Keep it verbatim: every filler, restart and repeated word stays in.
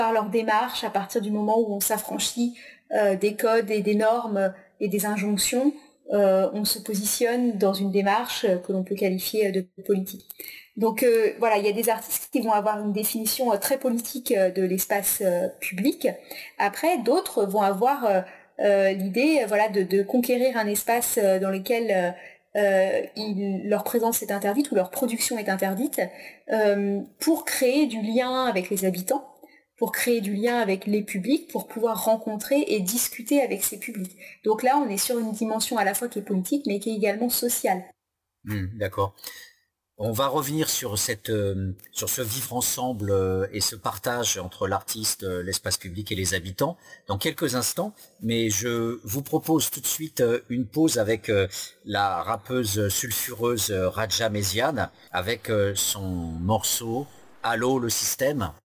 leur démarche, à partir du moment où on s'affranchit euh, des codes et des normes et des injonctions, euh, on se positionne dans une démarche que l'on peut qualifier de politique. Donc euh, voilà, il y a des artistes qui vont avoir une définition euh, très politique euh, de l'espace euh, public. Après, d'autres vont avoir euh, euh, l'idée, euh, voilà, de, de conquérir un espace euh, dans lequel euh, euh, il, leur présence est interdite ou leur production est interdite, euh, pour créer du lien avec les habitants, pour créer du lien avec les publics, pour pouvoir rencontrer et discuter avec ces publics. Donc là, on est sur une dimension à la fois qui est politique, mais qui est également sociale. Mmh, d'accord. On va revenir sur cette, euh, sur ce vivre ensemble euh, et ce partage entre l'artiste, euh, l'espace public et les habitants dans quelques instants. Mais je vous propose tout de suite euh, une pause avec euh, la rappeuse sulfureuse euh, Raja Mesiane avec euh, son morceau Allô le système.